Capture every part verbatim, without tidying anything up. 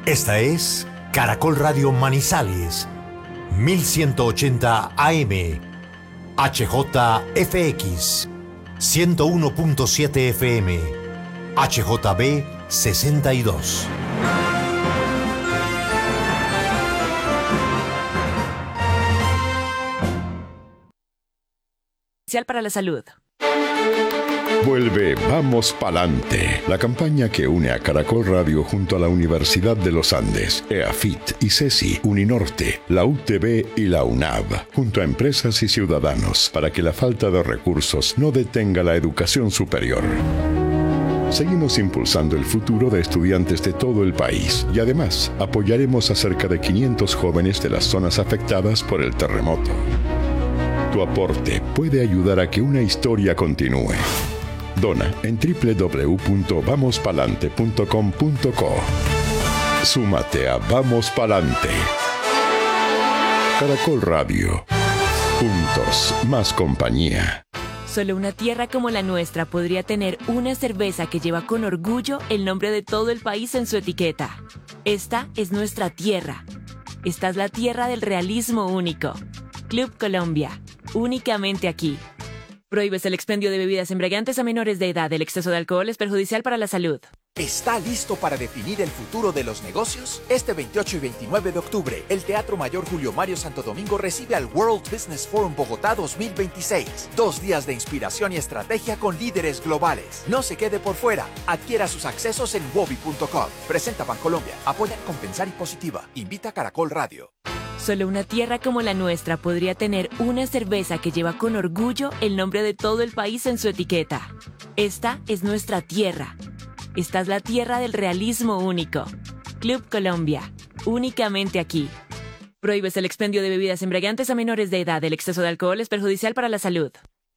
Esta es Caracol Radio Manizales, mil ciento ochenta A M, H J F X, ciento uno punto siete F M, H J B sesenta y dos. Para la salud. Vuelve Vamos Palante, la campaña que une a Caracol Radio junto a la Universidad de los Andes, EAFIT, ICESI, Uninorte, la U T B y la UNAV, junto a empresas y ciudadanos, para que la falta de recursos no detenga la educación superior. Seguimos impulsando el futuro de estudiantes de todo el país y además apoyaremos a cerca de quinientos jóvenes de las zonas afectadas por el terremoto. Tu aporte puede ayudar a que una historia continúe. Dona en doble u doble u doble u punto vamos palante punto com punto co. Súmate a Vamos Palante. Caracol Radio. Juntos, más compañía. Solo una tierra como la nuestra podría tener una cerveza que lleva con orgullo el nombre de todo el país en su etiqueta. Esta es nuestra tierra. Esta es la tierra del realismo único. Club Colombia. Únicamente aquí. Prohíbes el expendio de bebidas embriagantes a menores de edad. El exceso de alcohol es perjudicial para la salud. ¿Está listo para definir el futuro de los negocios? Este veintiocho y veintinueve de octubre, el Teatro Mayor Julio Mario Santo Domingo recibe al World Business Forum Bogotá dos mil veintiséis. Dos días de inspiración y estrategia con líderes globales. No se quede por fuera. Adquiera sus accesos en wobi punto com. Presenta Bancolombia. Apoya Compensar y Positiva. Invita a Caracol Radio. Solo una tierra como la nuestra podría tener una cerveza que lleva con orgullo el nombre de todo el país en su etiqueta. Esta es nuestra tierra. Esta es la tierra del realismo único. Club Colombia. Únicamente aquí. Prohíbes el expendio de bebidas embriagantes a menores de edad. El exceso de alcohol es perjudicial para la salud.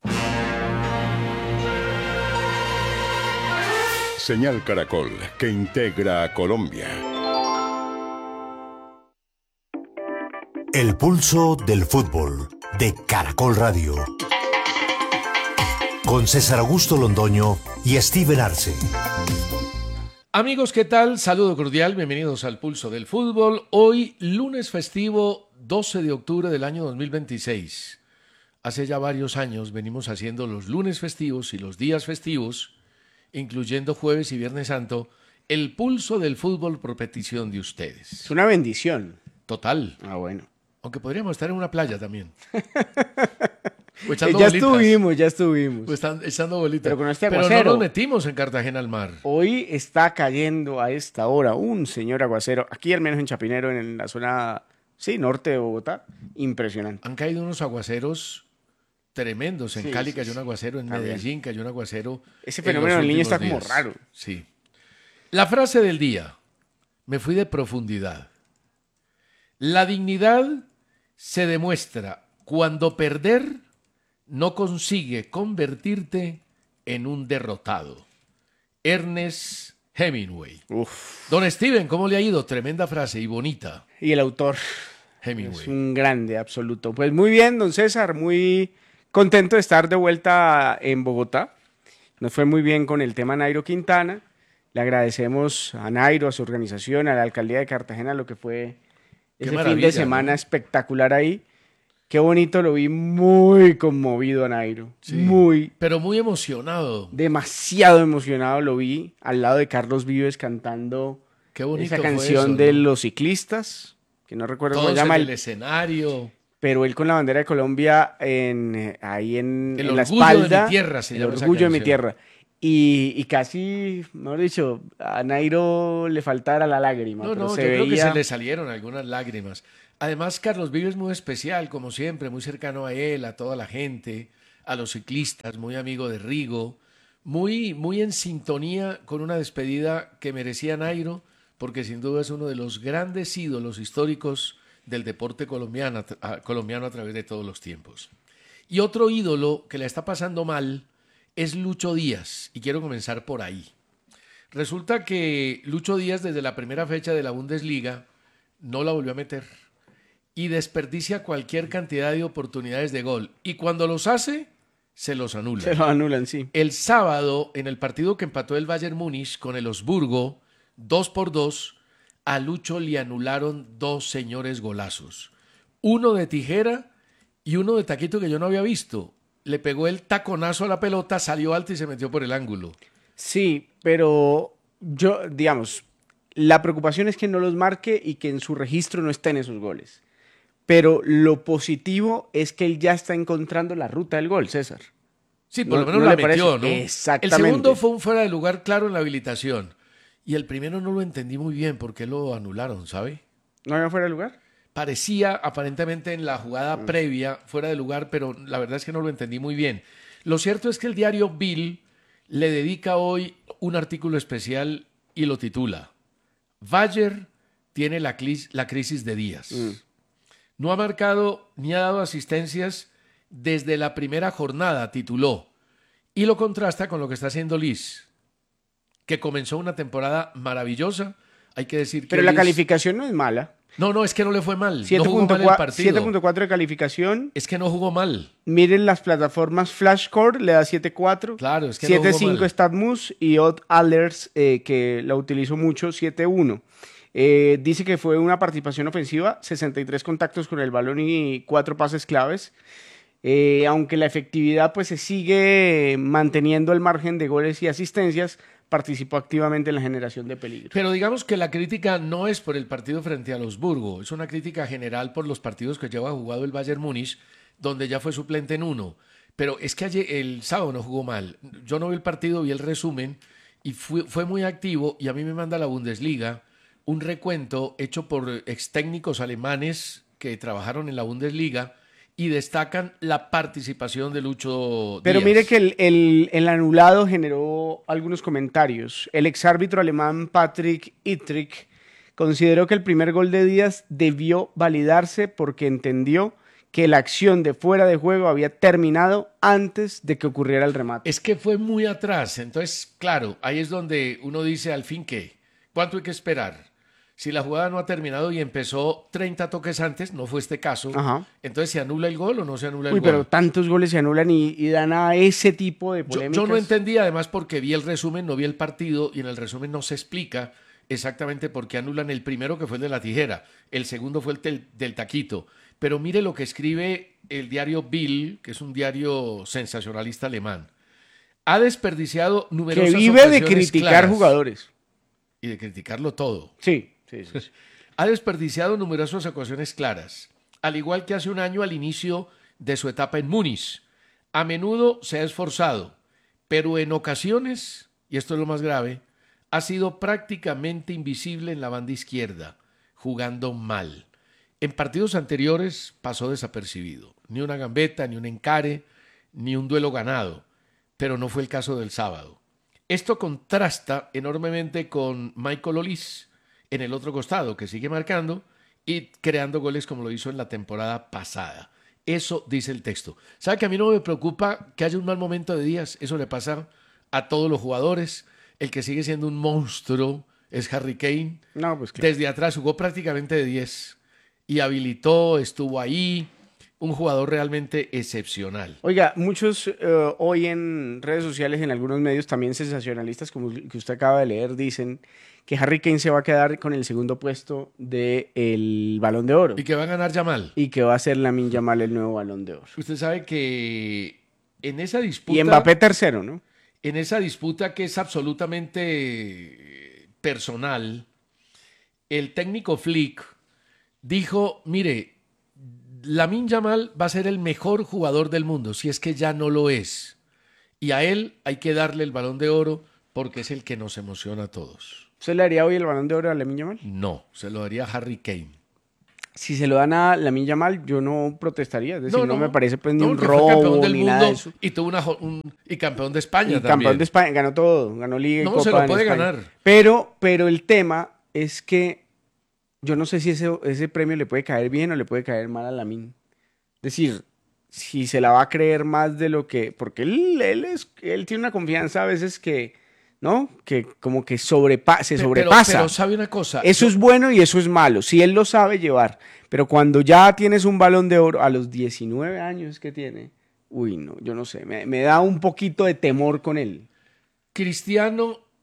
Señal Caracol, que integra a Colombia. El pulso del fútbol de Caracol Radio. Con César Augusto Londoño y Steven Arce. Amigos, ¿qué tal? Saludo cordial, bienvenidos al Pulso del Fútbol. Hoy, lunes festivo, doce de octubre del año dos mil veintiséis. Hace ya varios años venimos haciendo los lunes festivos y los días festivos, incluyendo jueves y viernes santo, el Pulso del Fútbol por petición de ustedes. Es una bendición. Total. Ah, bueno. Aunque podríamos estar en una playa también. O ya bolitas. estuvimos, ya estuvimos. O están echando bolitas. Pero con este aguacero. Pero no nos metimos en Cartagena al mar. Hoy está cayendo a esta hora un señor aguacero, aquí al menos en Chapinero, en la zona, sí, norte de Bogotá. Impresionante. Han caído unos aguaceros tremendos. En sí, Cali sí, cayó sí. un aguacero, en También. Medellín cayó un aguacero. Ese fenómeno del niño está como raro. Sí. La frase del día. Me fui de profundidad. La dignidad se demuestra cuando perder no consigue convertirte en un derrotado. Ernest Hemingway. Uf. Don Steven, ¿cómo le ha ido? Tremenda frase y bonita. Y el autor Hemingway. Es un grande, absoluto. Pues muy bien, don César, muy contento de estar de vuelta en Bogotá. Nos fue muy bien con el tema Nairo Quintana. Le agradecemos a Nairo, a su organización, a la Alcaldía de Cartagena, lo que fue ese fin de semana, ¿no? Espectacular ahí. Qué bonito, lo vi muy conmovido a Nairo. Sí, muy. Pero muy emocionado. Demasiado emocionado lo vi al lado de Carlos Vives cantando Qué bonito esa canción fue eso, de ¿no? Los Ciclistas, que no recuerdo Todos cómo se llama. en el escenario. Pero él con la bandera de Colombia en, ahí en, el en la orgullo espalda. de mi tierra se el llama esa orgullo de mi canción. tierra. Y, y casi, mejor dicho, a Nairo le faltara la lágrima. No, pero no, se yo veía... creo que se le salieron algunas lágrimas. Además, Carlos Vives es muy especial, como siempre, muy cercano a él, a toda la gente, a los ciclistas, muy amigo de Rigo, muy, muy en sintonía con una despedida que merecía Nairo, porque sin duda es uno de los grandes ídolos históricos del deporte colombiano, a, colombiano a través de todos los tiempos. Y otro ídolo que la está pasando mal es Lucho Díaz, y quiero comenzar por ahí. Resulta que Lucho Díaz desde la primera fecha de la Bundesliga no la volvió a meter y desperdicia cualquier cantidad de oportunidades de gol, y cuando los hace, se los anulan. Se los anulan, sí. El sábado, en el partido que empató el Bayern Múnich con el Augsburgo, dos por dos, a Lucho le anularon dos señores golazos. Uno de tijera y uno de taquito que yo no había visto. Le pegó el taconazo a la pelota, salió alto y se metió por el ángulo. Sí, pero yo, digamos, la preocupación es que no los marque y que en su registro no estén esos goles. Pero lo positivo es que él ya está encontrando la ruta del gol, César. Sí, por ¿No- lo menos no la le parece? metió, ¿no? Exactamente. El segundo fue un fuera de lugar claro en la habilitación. Y el primero no lo entendí muy bien por qué lo anularon, ¿sabe? ¿No había fuera de lugar? Parecía aparentemente en la jugada previa fuera de lugar, pero la verdad es que no lo entendí muy bien. Lo cierto es que el diario Bill le dedica hoy un artículo especial y lo titula Bayer tiene la, clis- la crisis de Díaz. Mm. No ha marcado ni ha dado asistencias desde la primera jornada, tituló. Y lo contrasta con lo que está haciendo Liz, que comenzó una temporada maravillosa. Hay que decir que Pero la Liz- calificación no es mala. No, no, es que no le fue mal. No siete jugó punto mal el partido. cuatro de calificación. Es que no jugó mal. Miren las plataformas Flashcore, le da siete punto cuatro. Claro, es que no siete jugó punto cinco mal. StatMuse y Odd Alerts, eh, que la utilizo mucho, siete punto uno. Eh, dice que fue una participación ofensiva, sesenta y tres contactos con el balón y cuatro pases claves. Eh, aunque la efectividad pues se sigue manteniendo el margen de goles y asistencias, participó activamente en la generación de peligro. Pero digamos que la crítica no es por el partido frente a los Burgos, es una crítica general por los partidos que lleva jugado el Bayern Múnich, donde ya fue suplente en uno. Pero es que ayer, el sábado no jugó mal. Yo no vi el partido, vi el resumen y fue, fue muy activo, y a mí me manda la Bundesliga un recuento hecho por ex técnicos alemanes que trabajaron en la Bundesliga y destacan la participación de Lucho Pero Díaz. mire que el, el- el anulado generó algunos comentarios. El exárbitro alemán Patrick Ittrich consideró que el primer gol de Díaz debió validarse porque entendió que la acción de fuera de juego había terminado antes de que ocurriera el remate. Es que fue muy atrás, entonces, claro, ahí es donde uno dice al fin qué, ¿cuánto hay que esperar? Si la jugada no ha terminado y empezó treinta toques antes, no fue este caso, Ajá. entonces ¿se anula el gol o no se anula el Uy, gol? pero tantos goles se anulan y, y dan a ese tipo de Yo, polémicas. yo no entendí, además, porque vi el resumen, no vi el partido, y en el resumen no se explica exactamente por qué anulan el primero, que fue el de la tijera, el segundo fue el del, del taquito. Pero mire lo que escribe el diario Bill, que es un diario sensacionalista alemán. Ha desperdiciado Que numerosas vive de ocasiones criticar claras. jugadores. Y de criticarlo todo. Sí, sí, sí. sí. Ha desperdiciado numerosas ocasiones claras, al igual que hace un año al inicio de su etapa en Múnich. A menudo se ha esforzado, pero en ocasiones, y esto es lo más grave, ha sido prácticamente invisible en la banda izquierda, jugando mal. En partidos anteriores pasó desapercibido. Ni una gambeta, ni un encare, ni un duelo ganado. Pero no fue el caso del sábado. Esto contrasta enormemente con Michael Olise en el otro costado, que sigue marcando y creando goles como lo hizo en la temporada pasada. Eso dice el texto. ¿Sabe que a mí no me preocupa que haya un mal momento de Díaz? Eso le pasa a todos los jugadores. El que sigue siendo un monstruo es Harry Kane. No, pues claro. Desde atrás jugó prácticamente de diez y habilitó, estuvo ahí. Un jugador realmente excepcional. Oiga, muchos eh, hoy en redes sociales, en algunos medios también sensacionalistas, como el que usted acaba de leer, dicen que Harry Kane se va a quedar con el segundo puesto del Balón de Oro Y que va a ganar Yamal. y que va a ser Lamine Yamal el nuevo Balón de Oro. Usted sabe que en esa disputa... Y Mbappé tercero, ¿no? En esa disputa que es absolutamente personal, el técnico Flick dijo, mire, Lamine Yamal va a ser el mejor jugador del mundo, si es que ya no lo es. Y a él hay que darle el Balón de Oro porque es el que nos emociona a todos. ¿Usted le daría hoy el Balón de Oro a Lamine Yamal? No, se lo daría a Harry Kane. Si se lo dan a Lamine Yamal, yo no protestaría. Es decir, no, me parece pues ni no, un porque fue campeón robo del ni mundo nada de eso. y tuvo una jo- un, y campeón de España Y también. campeón de España, ganó todo, ganó Liga y No, Copa se lo en puede España. ganar. Pero, pero el tema es que yo no sé si ese, ese premio le puede caer bien o le puede caer mal a Lamine. Es decir, si se la va a creer más de lo que... Porque él, él, es, él tiene una confianza a veces que, ¿no? Que como que sobrepa, se Pero- sobrepasa. Pero, sabe una cosa. Eso yo- es bueno y eso es malo, si él lo sabe llevar. Pero cuando ya tienes un Balón de Oro a los diecinueve años que tiene, uy, no, yo no sé, me, me da un poquito de temor con él. Cristiano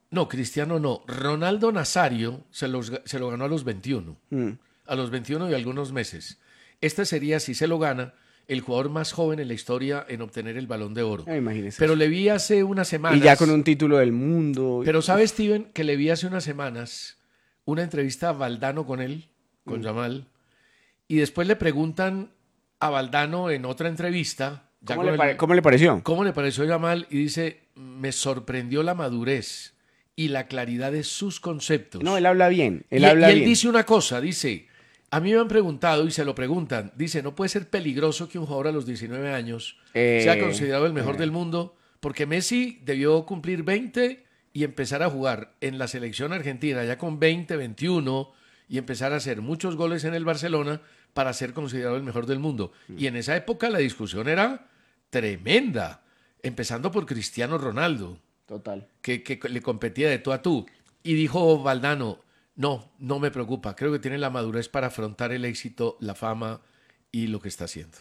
No, Cristiano no. Ronaldo Nazario se, los, se lo ganó a los veintiuno. Mm. A los veintiuno y algunos meses. Este sería, si se lo gana, el jugador más joven en la historia en obtener el Balón de Oro. Ah, imagínese. Pero le vi hace unas semanas... Y ya con un título del mundo. Pero ¿sabe, Steven, que le vi hace unas semanas una entrevista a Valdano con él, con mm. Yamal, y después le preguntan a Valdano en otra entrevista... ¿Cómo le, pare- el, ¿Cómo le pareció? ¿Cómo le pareció Yamal? Y dice, me sorprendió la madurez y la claridad de sus conceptos. No, él habla bien. Él y, habla y él bien. dice una cosa, dice... A mí me han preguntado y se lo preguntan. Dice, ¿no puede ser peligroso que un jugador a los diecinueve años eh, sea considerado el mejor eh. del mundo? Porque Messi debió cumplir veinte y empezar a jugar en la selección argentina ya con veinte, veintiuno y empezar a hacer muchos goles en el Barcelona para ser considerado el mejor del mundo. Mm. Y en esa época la discusión era tremenda, empezando por Cristiano Ronaldo. Total. Que, que le competía de tú a tú. Y dijo Valdano, no, no me preocupa. Creo que tiene la madurez para afrontar el éxito, la fama y lo que está haciendo.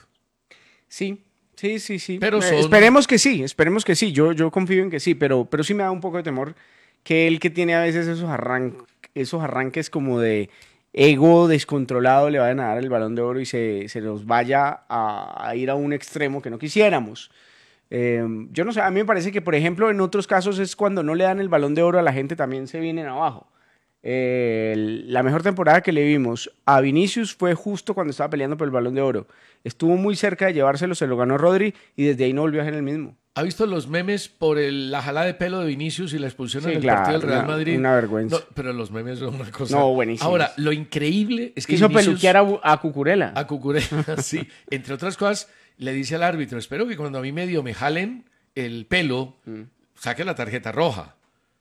Sí, sí, sí, sí. Pero son... eh, esperemos que sí, esperemos que sí. Yo, yo confío en que sí, pero, pero sí me da un poco de temor que él que tiene a veces esos, arran... esos arranques como de ego descontrolado le vayan a dar el Balón de Oro y se, se nos vaya a, a ir a un extremo que no quisiéramos. Eh, yo no sé, a mí me parece que, por ejemplo, en otros casos es cuando no le dan el Balón de Oro a la gente también se vienen abajo. Eh, la mejor temporada que le vimos a Vinicius fue justo cuando estaba peleando por el Balón de Oro. Estuvo muy cerca de llevárselo, se lo ganó Rodri y desde ahí no volvió a ser el mismo. ¿Ha visto los memes por el, la jalada de pelo de Vinicius y la expulsión sí, en el claro, partido del Real una, Madrid? Una vergüenza. No, pero los memes son una cosa... No, buenísimo. Ahora, lo increíble es que hizo Vinicius, peluquear a, a Cucurella. A Cucurella, sí. Entre otras cosas, le dice al árbitro, espero que cuando a mí medio me jalen el pelo, mm. saque la tarjeta roja.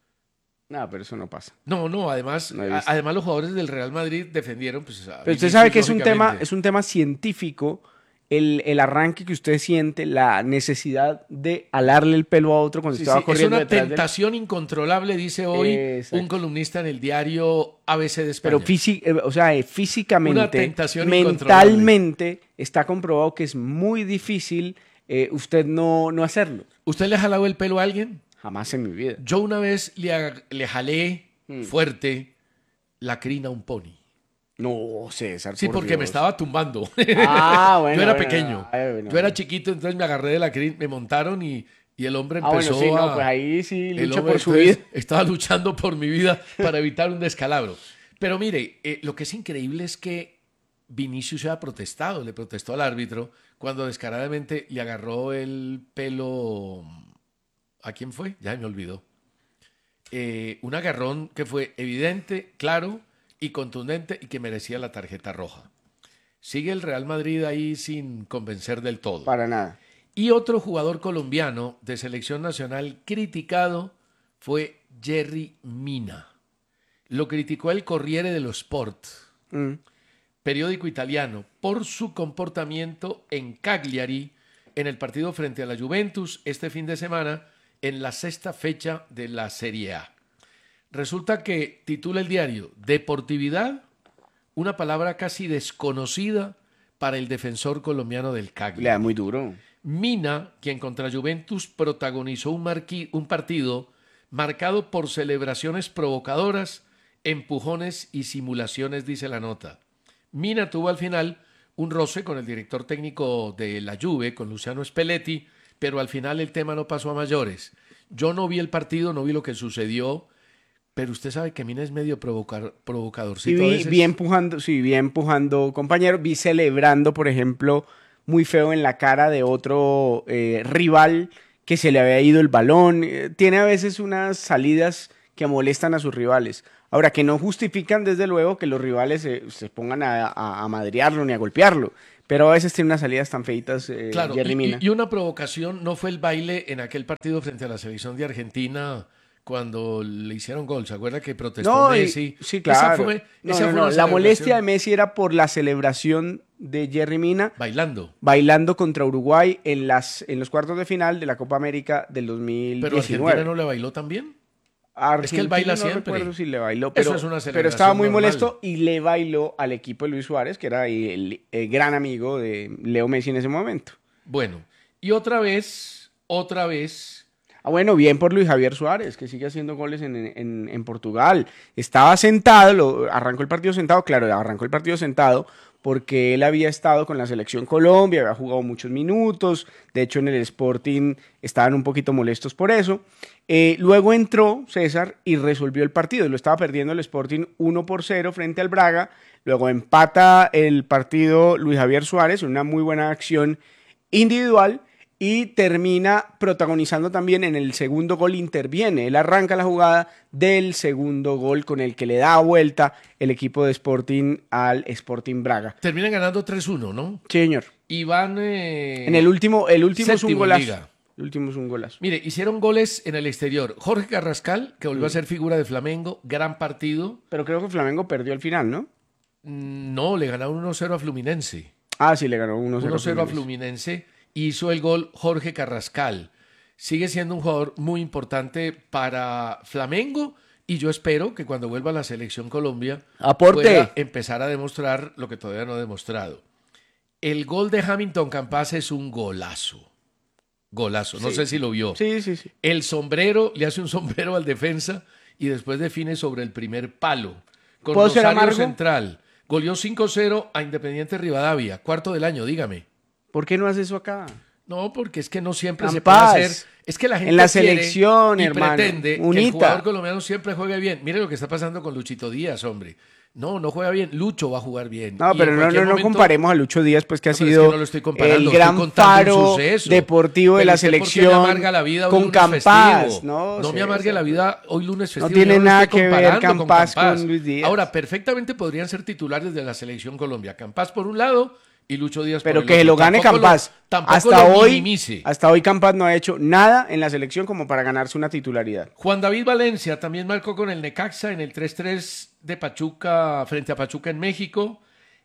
No, pero eso no pasa. No, no, además, no a, además los jugadores del Real Madrid defendieron... Pues, a pero usted sabe que es un tema, es un tema científico, el, el arranque que usted siente, la necesidad de alarle el pelo a otro cuando sí, estaba sí, corriendo. Es una tentación incontrolable, dice hoy Exacto. un columnista en el diario A B C de España. Pero físic, o sea, físicamente, una tentación mentalmente, está comprobado que es muy difícil eh, usted no, no hacerlo. ¿Usted le ha jalado el pelo a alguien? Jamás en mi vida. Yo una vez le, le jalé mm. fuerte la crina a un pony. No, César, Sí, por porque Dios. me estaba tumbando. Ah, bueno. Yo era bueno, pequeño. Ay, bueno, Yo era chiquito, entonces me agarré de la crina, me montaron y, y el hombre empezó ah, bueno, sí, a... no, pues ahí sí lucha por su vida. Estaba luchando por mi vida para evitar un descalabro. Pero mire, eh, lo que es increíble es que Vinicius se ha protestado, le protestó al árbitro cuando descaradamente le agarró el pelo... ¿A quién fue? Ya me olvidó. Eh, un agarrón que fue evidente, claro y contundente y que merecía la tarjeta roja. Sigue el Real Madrid ahí sin convencer del todo. Para nada. Y otro jugador colombiano de selección nacional criticado fue Yerry Mina. Lo criticó el Corriere dello Sport, mm. periódico italiano, por su comportamiento en Cagliari en el partido frente a la Juventus este fin de semana en la sexta fecha de la Serie A. Resulta que titula el diario Deportividad, una palabra casi desconocida para el defensor colombiano del Cagliari. Le da muy duro. Mina, quien contra Juventus protagonizó un, marqui, un partido marcado por celebraciones provocadoras, empujones y simulaciones, dice la nota. Mina tuvo al final un roce con el director técnico de la Juve, con Luciano Spalletti, pero al final el tema no pasó a mayores. Yo no vi el partido, no vi lo que sucedió, pero usted sabe que Mina es medio provocar, provocadorcito. Sí, a vi, veces. vi empujando, sí, vi empujando compañero, vi celebrando, por ejemplo, muy feo en la cara de otro eh, rival que se le había ido el balón. Eh, tiene a veces unas salidas que molestan a sus rivales. Ahora, que no justifican, desde luego, que los rivales se, se pongan a, a, a madrearlo ni a golpearlo. Pero a veces tiene unas salidas tan feitas, eh, claro, Yerry Mina. Y, y una provocación no fue el baile en aquel partido frente a la selección de Argentina cuando le hicieron gol. ¿Se acuerda que protestó no, Messi? Y, sí, claro. Esa fue, no, esa no, fue no. una La molestia de Messi era por la celebración de Yerry Mina. Bailando. Bailando contra Uruguay en, las, en los cuartos de final de la Copa América del dos mil diecinueve. ¿Pero Argentina no le bailó también? Argentina, es que él baila no siempre. No recuerdo si le bailó, pero, Eso es una pero estaba muy normal. molesto y le bailó al equipo de Luis Suárez, que era el, el, el gran amigo de Leo Messi en ese momento. Bueno, y otra vez, otra vez... Ah, bueno, bien por Luis Javier Suárez, que sigue haciendo goles en, en, en Portugal. Estaba sentado, lo, arrancó el partido sentado, claro, arrancó el partido sentado porque él había estado con la selección Colombia, había jugado muchos minutos, de hecho en el Sporting estaban un poquito molestos por eso. Eh, luego entró César y resolvió el partido, lo estaba perdiendo el Sporting uno por cero frente al Braga, luego empata el partido Luis Javier Suárez, una muy buena acción individual, y termina protagonizando también en el segundo gol, interviene, él arranca la jugada del segundo gol con el que le da vuelta el equipo de Sporting al Sporting Braga. Terminan ganando tres uno, ¿no? Sí, señor. Y van... Eh, en el último, el último es un golazo. Liga. El último es un golazo. Mire, hicieron goles en el exterior. Jorge Carrascal, que volvió Mm. a ser figura de Flamengo, gran partido. Pero creo que Flamengo perdió al final, ¿no? No, le ganaron uno cero a Fluminense. Ah, sí, le ganó uno cero uno cero a Fluminense. Hizo el gol Jorge Carrascal. Sigue siendo un jugador muy importante para Flamengo y yo espero que cuando vuelva a la selección Colombia Aporte. pueda empezar a demostrar lo que todavía no ha demostrado. El gol de Hamilton Campas es un golazo. Golazo. No Sí. sé si lo vio. Sí, sí, sí. El sombrero, le hace un sombrero al defensa y después define sobre el primer palo. Con ¿Puedo ser Rosario amargo? Central. Goleó cinco cero a Independiente Rivadavia. Cuarto del año, dígame. ¿Por qué no hace eso acá? No, porque es que no siempre se Campas. puede hacer. Es que la gente En la quiere selección, y hermano. pretende que el Unita. jugador colombiano siempre juegue bien. Mire lo que está pasando con Luchito Díaz, hombre. No, no juega bien. Lucho va a jugar bien. No, Y pero en no, cualquier no, no momento- comparemos a Lucho Díaz, pues que ha No, pero es sido que no lo estoy comparando, el estoy gran contando un faro suceso. deportivo de Pero la usted, ¿por qué le selección amarga la vida hoy con lunes Campas. festivo? No, No me César. amargue la vida hoy lunes festivo. No tiene yo lo nada estoy que ver comparando Campas con Campas. Luis Díaz. Ahora, perfectamente podrían ser titulares de la selección Colombia. Campas por un lado y Lucho Díaz Pero por el que otro. lo gane Tampoco Campas. Lo, tampoco hasta lo hoy, minimice. hasta hoy Campas no ha hecho nada en la selección como para ganarse una titularidad. Juan David Valencia también marcó con el Necaxa en el tres tres de Pachuca frente a Pachuca en México.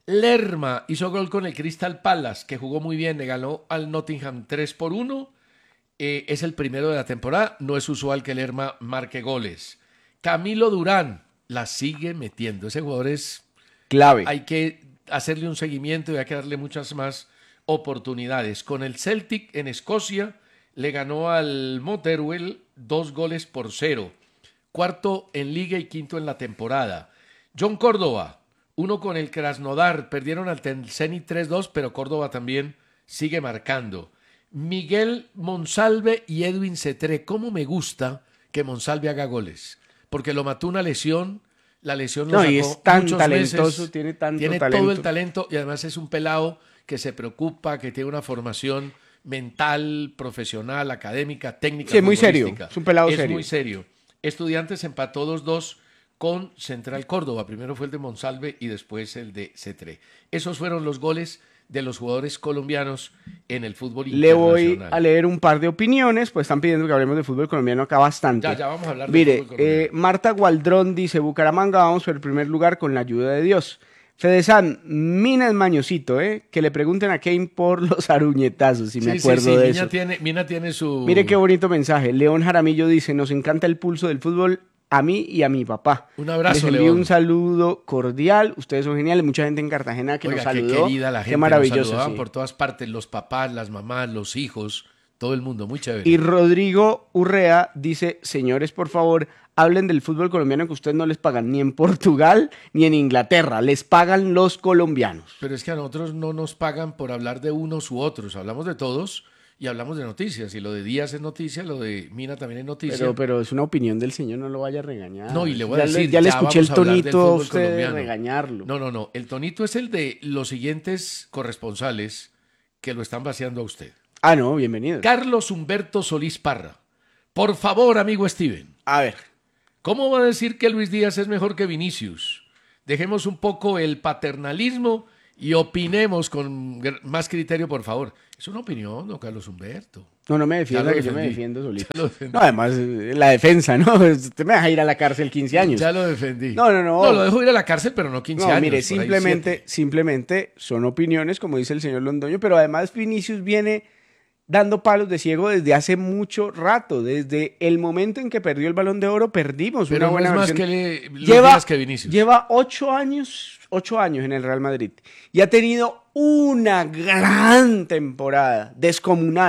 Lerma hizo gol con el Crystal Palace, que jugó muy bien, le ganó al Nottingham tres por uno. Eh, es el primero de la temporada, no es usual que Lerma marque goles. Camilo Durán la sigue metiendo, ese jugador es... Clave. Hay que hacerle un seguimiento y hay que darle muchas más oportunidades. Con el Celtic en Escocia le ganó al Motherwell dos goles por cero. Cuarto en liga y quinto en la temporada. John Córdoba, uno con el Krasnodar, perdieron al Zenit tres dos, pero Córdoba también sigue marcando. Miguel Monsalve y Edwin Cetré, ¿cómo me gusta que Monsalve haga goles? Porque lo mató una lesión, la lesión lo No, sacó y es tan muchos talentoso, meses. tiene tanto Tiene talento. todo el talento y además es un pelado que se preocupa, que tiene una formación mental, profesional, académica, técnica. Sí, es muy serio, futbolística. es un pelado Es serio. muy serio. Estudiantes empató dos dos con Central Córdoba. Primero fue el de Monsalve y después el de Cetré. Esos fueron los goles de los jugadores colombianos en el fútbol Le voy internacional. a leer un par de opiniones, pues están pidiendo que hablemos de fútbol colombiano acá bastante. Ya, ya vamos a hablar de Mire, fútbol colombiano. eh, Marta Gualdrón dice, Bucaramanga vamos por el primer lugar con la ayuda de Dios. Fedesan, Mina es mañosito, ¿eh? Que le pregunten a Kane por los aruñetazos, si me Sí, sí, acuerdo sí, de Mina eso. Tiene, Mina tiene su... Mire qué bonito mensaje. León Jaramillo dice, nos encanta el pulso del fútbol a mí y a mi papá. Un abrazo, Les envío León. un saludo cordial. Ustedes son geniales. Mucha gente en Cartagena que Oiga, nos saludó. qué querida la gente. Qué nos maravilloso. saludaban Sí. por todas partes, los papás, las mamás, los hijos, todo el mundo, muy chévere. Y Rodrigo Urrea dice, señores, por favor, hablen del fútbol colombiano que ustedes no les pagan ni en Portugal ni en Inglaterra. Les pagan los colombianos. Pero es que a nosotros no nos pagan por hablar de unos u otros, hablamos de todos y hablamos de noticias. Y lo de Díaz es noticia, lo de Mina también es noticia. Pero, pero es una opinión del señor, no lo vaya a regañar. No, y le voy a ya decir, le, ya le ya escuché el vamos a hablar del tonito a fútbol usted de colombiano. regañarlo. No, no, no. El tonito es el de los siguientes corresponsales que lo están vaciando a usted. Ah, no, bienvenido. Carlos Humberto Solís Parra. Por favor, amigo Steven. A ver. ¿Cómo va a decir que Luis Díaz es mejor que Vinicius? Dejemos un poco el paternalismo y opinemos con gr- más criterio, por favor. Es una opinión, don Carlos Humberto. No, no me Ya defienda, lo que yo me defendí. defiendo solito. Ya lo defendí. No, además, eh, la defensa, ¿no? Usted me deja ir a la cárcel quince años. Ya lo defendí. No, no, no. No, lo dejo ir a la cárcel, pero no quince No, años. mire, por ahí simplemente, siete. simplemente son opiniones, como dice el señor Londoño, pero además Vinicius viene dando palos de ciego desde hace mucho rato. Desde el momento en que perdió el Balón de Oro, perdimos Pero una no buena es más versión. que le, Luis lleva, Díaz que Vinicius. lleva ocho años, ocho años en el Real Madrid y ha tenido una gran temporada descomunal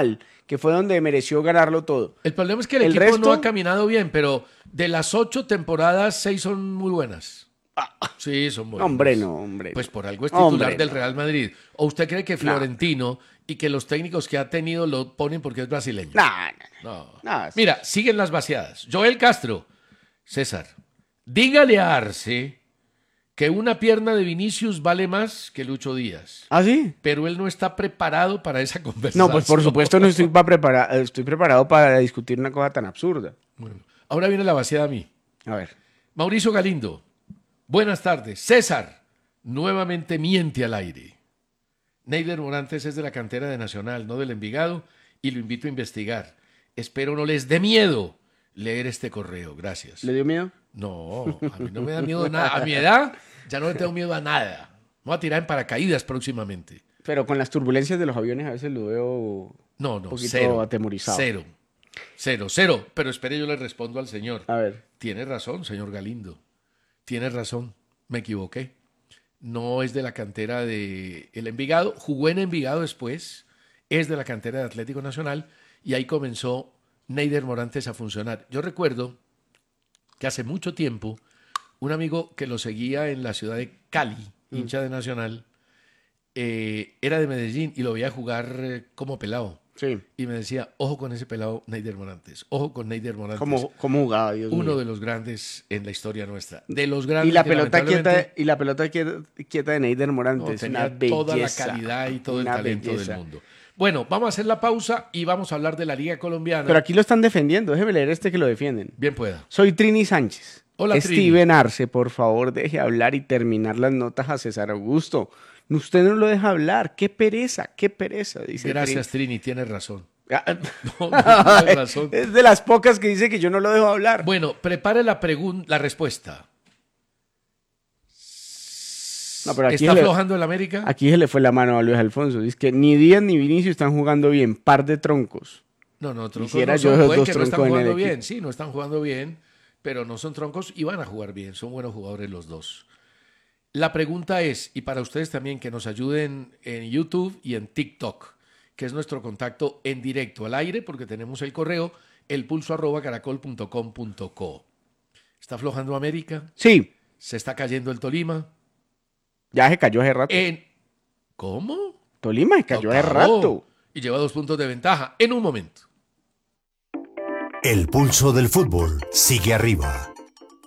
que fue donde mereció ganarlo todo. El problema es que el, El equipo resto- no ha caminado bien, pero de las ocho temporadas, seis son muy buenas. Sí, son buenas. Hombre, no, hombre. Pues por algo es titular Hombre, del no. Real Madrid. ¿O usted cree que Florentino y que los técnicos que ha tenido lo ponen porque es brasileño? Nah, nah, No. nah. Mira, siguen las vaciadas. Joel Castro, César, dígale a Arce que una pierna de Vinicius vale más que Lucho Díaz. ¿Ah, sí? Pero él no está preparado para esa conversación. No, pues por supuesto no estoy, pa prepara estoy preparado para discutir una cosa tan absurda. Bueno, ahora viene la vaciada a mí. A ver. Mauricio Galindo, buenas tardes. César, nuevamente miente al aire. Neider Morantes es de la cantera de Nacional, no del Envigado, y lo invito a investigar. Espero no les dé miedo leer este correo. Gracias. ¿Le dio miedo? No, a mí no me da miedo nada. A mi edad ya no le tengo miedo a nada. Me voy a tirar en paracaídas próximamente. Pero con las turbulencias de los aviones a veces lo veo No, un no, poquito cero. atemorizado. Cero. Cero, cero. Pero espere, yo le respondo al señor. A ver. Tiene razón, señor Galindo. Tiene razón. Me equivoqué. No es de la cantera de el Envigado. Jugó en Envigado después. Es de la cantera de Atlético Nacional. Y ahí comenzó Neider Morantes a funcionar. Yo recuerdo que hace mucho tiempo un amigo que lo seguía en la ciudad de Cali, hincha de Nacional, eh, era de Medellín y lo veía jugar eh, como pelado. Sí. Y me decía, ojo con ese pelado Neider Morantes, ojo con Neider Morantes. ¿Cómo, cómo jugaba, Dios Uno mío? de los grandes en la historia nuestra. De los grandes Y la que pelota lamentablemente quieta, y la pelota quieta, quieta de Neider no, Morantes. tenía una belleza, toda la calidad y todo el una talento belleza. del mundo. Bueno, vamos a hacer la pausa y vamos a hablar de la Liga Colombiana. Pero aquí lo están defendiendo. Déjeme leer este que lo defienden. Bien pueda. Soy Trini Sánchez. Hola, Steven Arce, por favor, deje hablar y terminar las notas a César Augusto. Usted no lo deja hablar. Qué pereza, qué pereza, dice Gracias, Trini, tienes razón. Trini. No, no, tienes razón. Es de las pocas que dice que yo no lo dejo hablar. Bueno, prepare la pregunta, la respuesta. No, pero aquí ¿Está le- aflojando el América? Aquí se le fue la mano a Luis Alfonso. Dice que ni Díaz ni Vinicius están jugando bien. Par de troncos. No, no, troncos Quisiera no yo son, esos pueden dos que no están troncos en el jugando equipo. bien, sí, no están jugando bien, pero no son troncos y van a jugar bien, son buenos jugadores los dos. La pregunta es, y para ustedes también que nos ayuden en YouTube y en TikTok, que es nuestro contacto en directo al aire, porque tenemos el correo elpulso arroba caracol punto com punto co. ¿Está aflojando América? Sí, ¿Se está cayendo el Tolima? ya se cayó hace rato. En... ¿Cómo? Tolima se cayó hace Tocado. rato. Y lleva dos puntos de ventaja en un momento. El pulso del fútbol sigue arriba.